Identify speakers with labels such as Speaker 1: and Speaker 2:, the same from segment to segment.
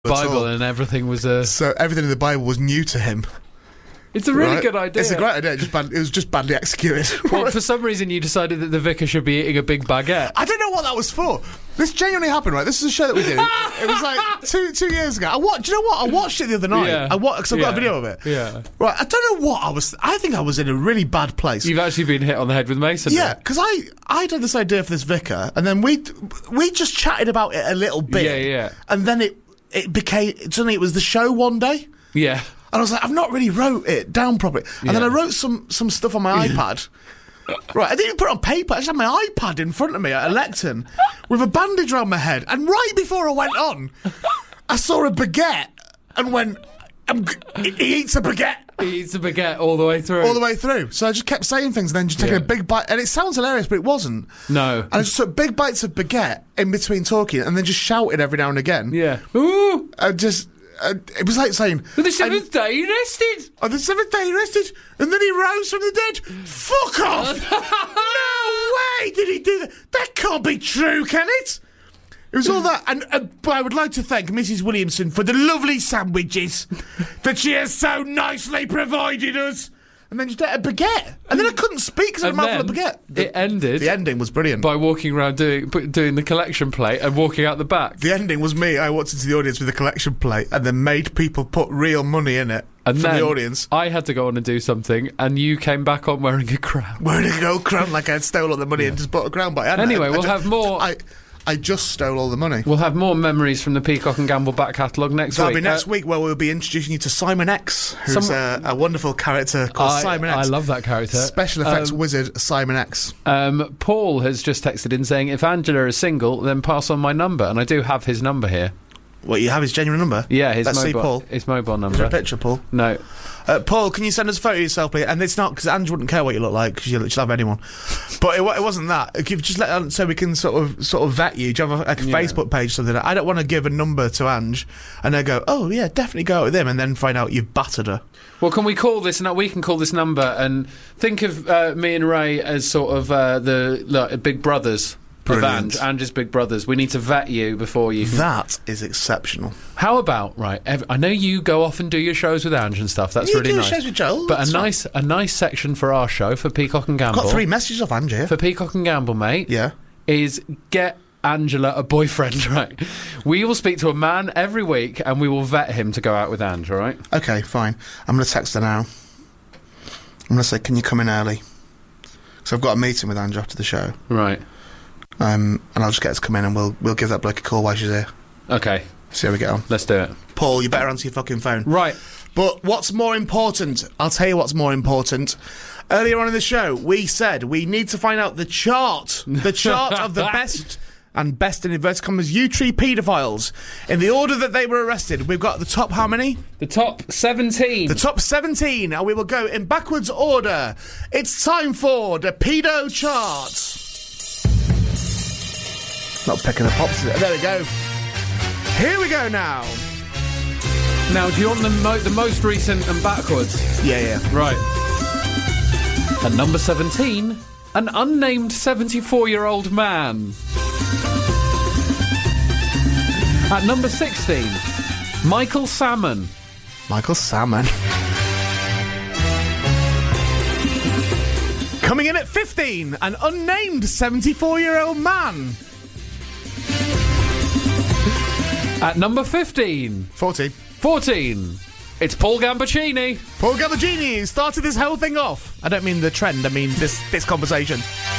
Speaker 1: Bible and everything was
Speaker 2: So everything in the Bible was new to him.
Speaker 1: It's a really good idea.
Speaker 2: It's a great idea. It was just badly executed.
Speaker 1: Well, for some reason you decided that the vicar should be eating a big baguette.
Speaker 2: I don't know what that was for. This genuinely happened, right? This is a show that we did. It was like 2 years ago. Do you know what? I watched it the other night.
Speaker 1: Yeah.
Speaker 2: Because I've got a video of it.
Speaker 1: Yeah.
Speaker 2: Right, I don't know what I was... I think I was in a really bad place.
Speaker 1: You've actually been hit on the head with Mason.
Speaker 2: Yeah, because I had this idea for this vicar, and then we just chatted about it a little bit.
Speaker 1: Yeah.
Speaker 2: And then it became... Suddenly it was the show one day.
Speaker 1: Yeah.
Speaker 2: And I was like, I've not really wrote it down properly. And then I wrote some stuff on my iPad. Right, I didn't even put it on paper. I just had my iPad in front of me at a lectern with a bandage around my head. And right before I went on, I saw a baguette and went, he eats a baguette.
Speaker 1: He eats a baguette all the way through.
Speaker 2: All the way through. So I just kept saying things and then just taking a big bite. And it sounds hilarious, but it wasn't.
Speaker 1: No.
Speaker 2: And I just took big bites of baguette in between talking and then just shouted every now and again.
Speaker 1: Yeah. Ooh!
Speaker 2: It was like saying...
Speaker 1: The seventh day he rested!
Speaker 2: On the seventh day he rested, and then he rose from the dead. Fuck off! No way did he do that. That can't be true, can it? It was all that. And I would like to thank Mrs. Williamson for the lovely sandwiches that she has so nicely provided us. And then just ate a baguette. And then I couldn't speak because I had a mouthful of baguette.
Speaker 1: It ended...
Speaker 2: The ending was brilliant.
Speaker 1: By walking around doing the collection plate and walking out the back.
Speaker 2: The ending was me. I walked into the audience with a collection plate and then made people put real money in it
Speaker 1: and
Speaker 2: from the audience.
Speaker 1: I had to go on and do something, and you came back on wearing a crown.
Speaker 2: Wearing a gold crown like I'd stole all the money and just bought a crown. But
Speaker 1: anyway, we'll have more...
Speaker 2: I just stole all the money.
Speaker 1: We'll have more memories from the Peacock and Gamble back catalogue next week.
Speaker 2: That'll be next week, where we'll be introducing you to Simon X, who's a wonderful character called Simon X.
Speaker 1: I love that character.
Speaker 2: Special effects wizard Simon X.
Speaker 1: Paul has just texted in saying, if Angela is single, then pass on my number. And I do have his number here.
Speaker 2: What, you have his genuine number?
Speaker 1: Yeah, his
Speaker 2: Let's
Speaker 1: mobile.
Speaker 2: See Paul.
Speaker 1: His mobile number.
Speaker 2: Is there a picture, Paul?
Speaker 1: No.
Speaker 2: Paul, can you send us a photo of yourself, please? And it's not, because Ange wouldn't care what you look like, because she'll have anyone. But it wasn't that. If you just let so we can sort of vet you. Do you have a Facebook page or something? I don't want to give a number to Ange and they go, oh yeah, definitely go out with him, and then find out you've battered her.
Speaker 1: Well, can we call this? We can call this number and think of me and Ray as sort of the big brothers.
Speaker 2: Brilliant.
Speaker 1: Ange's big brothers. We need to vet you before you...
Speaker 2: That is exceptional.
Speaker 1: How about, right, I know you go off and do your shows with Ange and stuff. That's really nice.
Speaker 2: Shows with Joel.
Speaker 1: But a nice section for our show, for Peacock and Gamble.
Speaker 2: Got 3 messages off Ange here.
Speaker 1: For Peacock and Gamble, mate.
Speaker 2: Yeah.
Speaker 1: Is get Angela a boyfriend, right? We will speak to a man every week and we will vet him to go out with Ange, all right?
Speaker 2: Okay, fine. I'm going to text her now. I'm going to say, can you come in early? So I've got a meeting with Ange after the show.
Speaker 1: Right.
Speaker 2: And I'll just get her to come in and we'll give that bloke a call while she's here.
Speaker 1: Okay.
Speaker 2: See how we get on.
Speaker 1: Let's do it.
Speaker 2: Paul, you better answer your fucking phone.
Speaker 1: Right.
Speaker 2: But what's more important? I'll tell you what's more important. Earlier on in the show, we said we need to find out the chart. The chart of the best in inverted commas U-Tree paedophiles. In the order that they were arrested, we've got the top how many?
Speaker 1: The top 17.
Speaker 2: The top 17, and we will go in backwards order. It's time for the pedo chart. Not picking the pops. There we go. Here we go now.
Speaker 1: Now, do you want the most recent and backwards?
Speaker 2: Yeah.
Speaker 1: Right. At number 17, an unnamed 74-year-old man. At number 16, Michael Salmon.
Speaker 2: Michael Salmon. Coming in at 15, an unnamed 74-year-old man.
Speaker 1: At number 15... 14, it's Paul Gambaccini.
Speaker 2: Paul Gambaccini started this whole thing off. I don't mean the trend, I mean this conversation.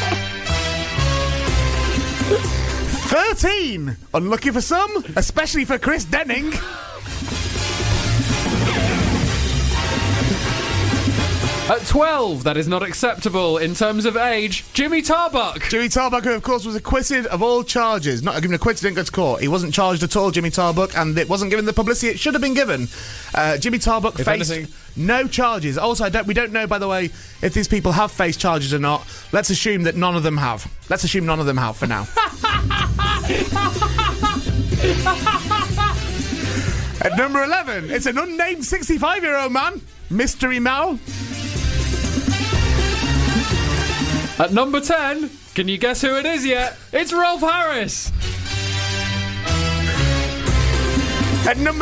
Speaker 2: 13, unlucky for some, especially for Chris Denning.
Speaker 1: At 12, that is not acceptable in terms of age, Jimmy Tarbuck.
Speaker 2: Jimmy Tarbuck, who of course was acquitted of all charges. Not given acquitted, didn't go to court. He wasn't charged at all, Jimmy Tarbuck, and it wasn't given the publicity it should have been given. Jimmy Tarbuck faced no charges. Also, we don't know, by the way, if these people have faced charges or not. Let's assume that none of them have. Let's assume none of them have for now. At number 11, it's an unnamed 65-year-old man, Mystery Mao.
Speaker 1: At number 10, can you guess who it is yet? It's Rolf Harris.
Speaker 2: At number